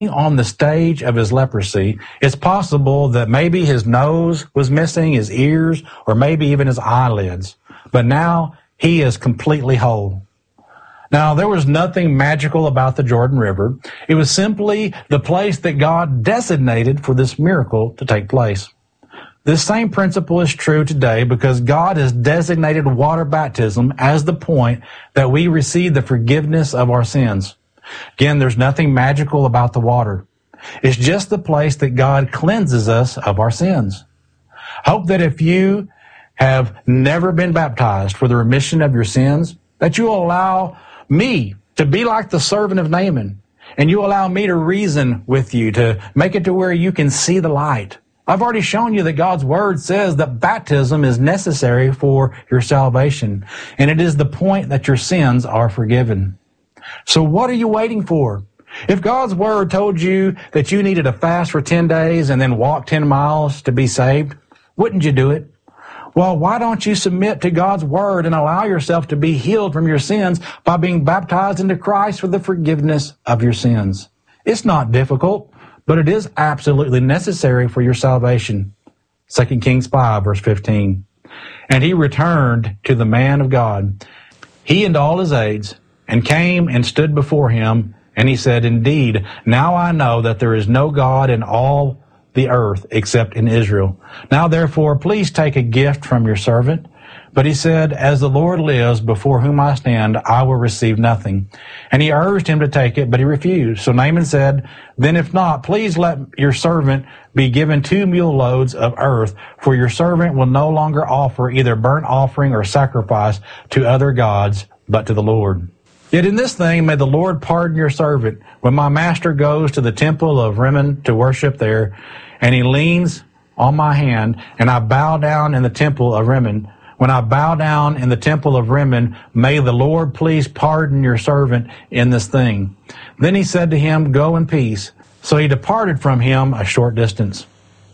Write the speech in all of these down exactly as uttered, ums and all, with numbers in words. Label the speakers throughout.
Speaker 1: on the stage of his leprosy, it's possible that maybe his nose was missing, his ears, or maybe even his eyelids. But now he is completely whole. Now, there was nothing magical about the Jordan River. It was simply the place that God designated for this miracle to take place. This same principle is true today because God has designated water baptism as the point that we receive the forgiveness of our sins. Again, there's nothing magical about the water. It's just the place that God cleanses us of our sins. Hope that if you have never been baptized for the remission of your sins, that you will allow me to be like the servant of Naaman, and you allow me to reason with you, to make it to where you can see the light. I've already shown you that God's Word says that baptism is necessary for your salvation, and it is the point that your sins are forgiven. So what are you waiting for? If God's Word told you that you needed to fast for ten days and then walk ten miles to be saved, wouldn't you do it? Well, why don't you submit to God's Word and allow yourself to be healed from your sins by being baptized into Christ for the forgiveness of your sins? It's not difficult, but it is absolutely necessary for your salvation. Second Kings five, verse fifteen. And he returned to the man of God, he and all his aides, and came and stood before him, and he said, Indeed, now I know that there is no God in all the earth except in Israel. Now therefore, please take a gift from your servant. But he said, As the Lord lives, before whom I stand, I will receive nothing. And he urged him to take it, but he refused. So Naaman said, Then if not, please let your servant be given two mule loads of earth, for your servant will no longer offer either burnt offering or sacrifice to other gods, but to the Lord. Yet in this thing may the Lord pardon your servant. When my master goes to the temple of Rimmon to worship there, and he leans on my hand, and I bow down in the temple of Rimmon, when I bow down in the temple of Rimmon, may the Lord please pardon your servant in this thing. Then he said to him, Go in peace. So he departed from him a short distance.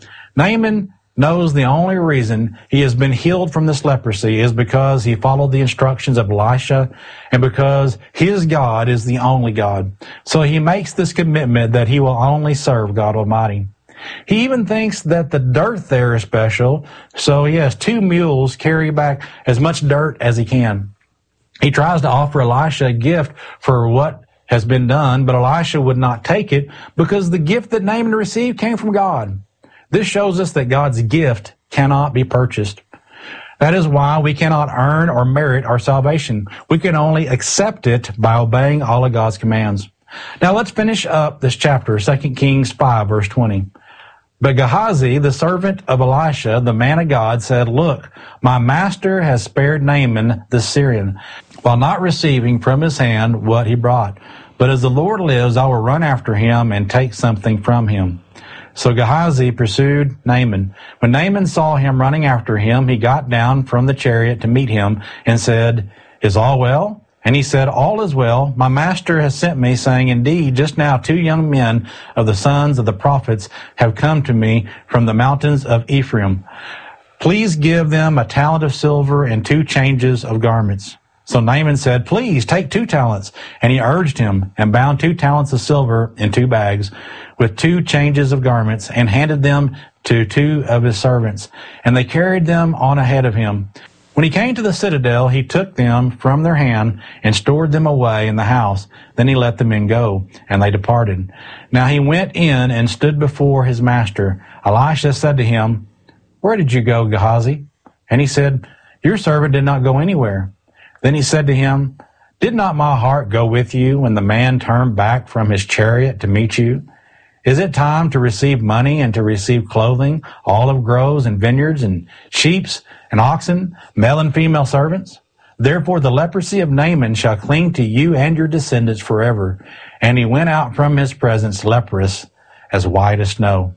Speaker 1: Naaman knows the only reason he has been healed from this leprosy is because he followed the instructions of Elisha and because his God is the only God. So he makes this commitment that he will only serve God Almighty. He even thinks that the dirt there is special, so he has two mules carry back as much dirt as he can. He tries to offer Elisha a gift for what has been done, but Elisha would not take it because the gift that Naaman received came from God. This shows us that God's gift cannot be purchased. That is why we cannot earn or merit our salvation. We can only accept it by obeying all of God's commands. Now let's finish up this chapter, Second Kings five, verse twenty. But Gehazi, the servant of Elisha, the man of God, said, Look, my master has spared Naaman the Syrian, while not receiving from his hand what he brought. But as the Lord lives, I will run after him and take something from him. So Gehazi pursued Naaman. When Naaman saw him running after him, he got down from the chariot to meet him and said, Is all well? And he said, All is well. My master has sent me, saying, Indeed, just now two young men of the sons of the prophets have come to me from the mountains of Ephraim. Please give them a talent of silver and two changes of garments. So Naaman said, Please take two talents. And he urged him and bound two talents of silver in two bags with two changes of garments and handed them to two of his servants. And they carried them on ahead of him. When he came to the citadel, he took them from their hand and stored them away in the house. Then he let the men go, and they departed. Now he went in and stood before his master. Elisha said to him, Where did you go, Gehazi? And he said, Your servant did not go anywhere. Then he said to him, Did not my heart go with you when the man turned back from his chariot to meet you? Is it time to receive money and to receive clothing, olive groves and vineyards and sheep and oxen, male and female servants? Therefore the leprosy of Naaman shall cling to you and your descendants forever. And he went out from his presence leprous, as white as snow.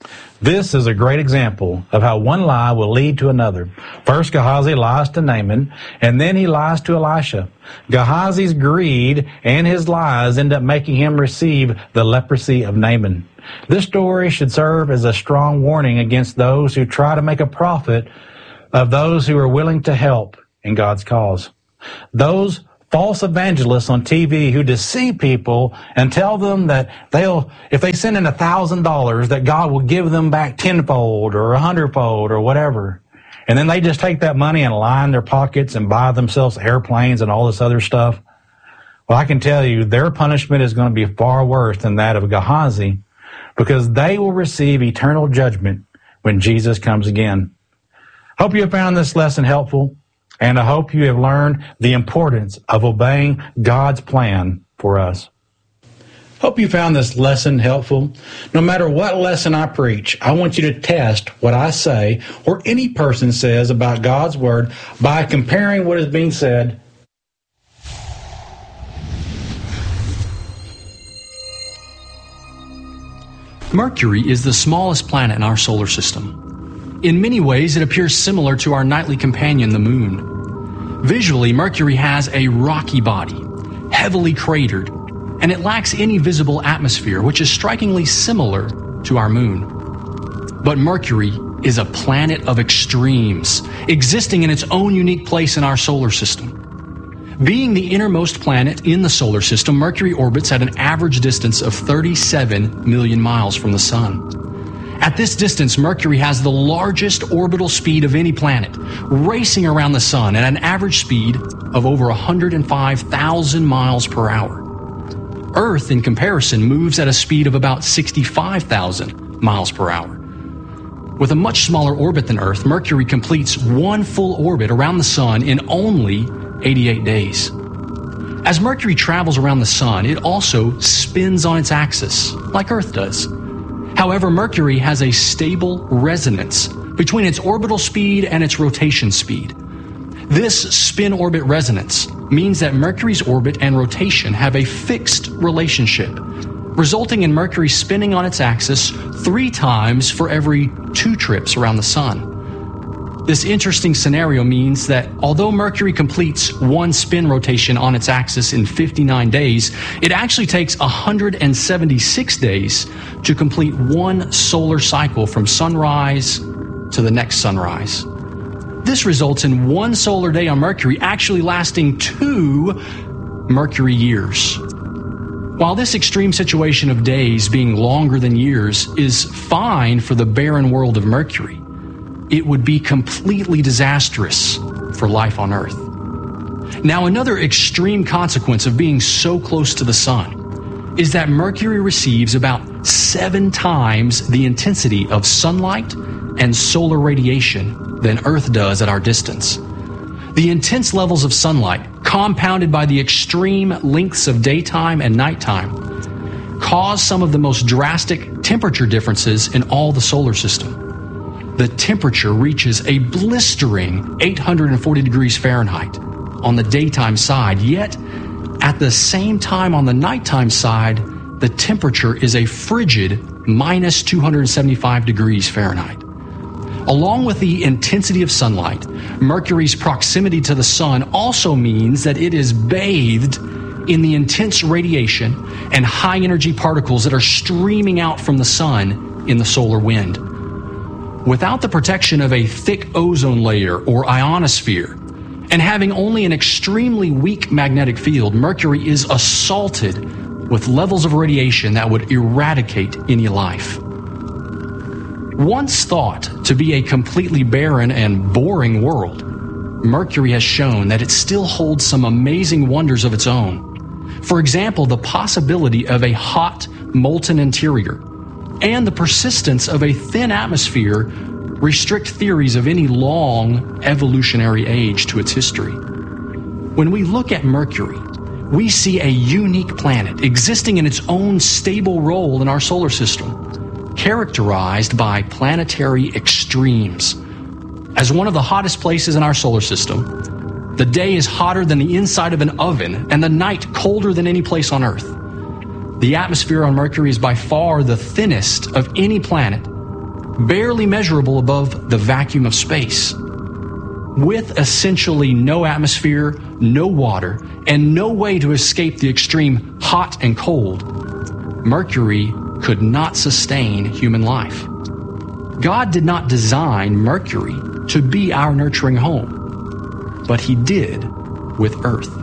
Speaker 1: This is a great example of how one lie will lead to another. First, Gehazi lies to Naaman, and then he lies to Elisha. Gehazi's greed and his lies end up making him receive the leprosy of Naaman. This story should serve as a strong warning against those who try to make a profit of those who are willing to help in God's cause. Those false evangelists on T V who deceive people and tell them that they'll, if they send in a thousand dollars, that God will give them back tenfold or a hundredfold or whatever. And then they just take that money and line their pockets and buy themselves airplanes and all this other stuff. Well, I can tell you their punishment is going to be far worse than that of Gehazi, because they will receive eternal judgment when Jesus comes again. Hope you have found this lesson helpful, and I hope you have learned the importance of obeying God's plan for us. Hope you found this lesson helpful. No matter what lesson I preach, I want you to test what I say or any person says about God's Word by comparing what is being said.
Speaker 2: Mercury is the smallest planet in our solar system. In many ways, it appears similar to our nightly companion, the Moon. Visually, Mercury has a rocky body, heavily cratered, and it lacks any visible atmosphere, which is strikingly similar to our Moon. But Mercury is a planet of extremes, existing in its own unique place in our solar system. Being the innermost planet in the solar system, Mercury orbits at an average distance of thirty-seven million miles from the Sun. At this distance, Mercury has the largest orbital speed of any planet, racing around the Sun at an average speed of over one hundred five thousand miles per hour. Earth, in comparison, moves at a speed of about sixty-five thousand miles per hour. With a much smaller orbit than Earth, Mercury completes one full orbit around the Sun in only eighty-eight days. As Mercury travels around the Sun, it also spins on its axis, like Earth does. However, Mercury has a stable resonance between its orbital speed and its rotation speed. This spin-orbit resonance means that Mercury's orbit and rotation have a fixed relationship, resulting in Mercury spinning on its axis three times for every two trips around the Sun. This interesting scenario means that although Mercury completes one spin rotation on its axis in fifty-nine days, it actually takes one hundred seventy-six days to complete one solar cycle from sunrise to the next sunrise. This results in one solar day on Mercury actually lasting two Mercury years. While this extreme situation of days being longer than years is fine for the barren world of Mercury, it would be completely disastrous for life on Earth. Now, another extreme consequence of being so close to the Sun is that Mercury receives about seven times the intensity of sunlight and solar radiation than Earth does at our distance. The intense levels of sunlight, compounded by the extreme lengths of daytime and nighttime, cause some of the most drastic temperature differences in all the solar system. The temperature reaches a blistering eight hundred forty degrees Fahrenheit on the daytime side, yet at the same time on the nighttime side, the temperature is a frigid minus two hundred seventy-five degrees Fahrenheit. Along with the intensity of sunlight, Mercury's proximity to the Sun also means that it is bathed in the intense radiation and high-energy particles that are streaming out from the Sun in the solar wind. Without the protection of a thick ozone layer or ionosphere, and having only an extremely weak magnetic field, Mercury is assaulted with levels of radiation that would eradicate any life. Once thought to be a completely barren and boring world, Mercury has shown that it still holds some amazing wonders of its own. For example, the possibility of a hot, molten interior and the persistence of a thin atmosphere restrict theories of any long evolutionary age to its history. When we look at Mercury, we see a unique planet existing in its own stable role in our solar system, characterized by planetary extremes. As one of the hottest places in our solar system, the day is hotter than the inside of an oven and the night colder than any place on Earth. The atmosphere on Mercury is by far the thinnest of any planet, barely measurable above the vacuum of space. With essentially no atmosphere, no water, and no way to escape the extreme hot and cold, Mercury could not sustain human life. God did not design Mercury to be our nurturing home, but He did with Earth.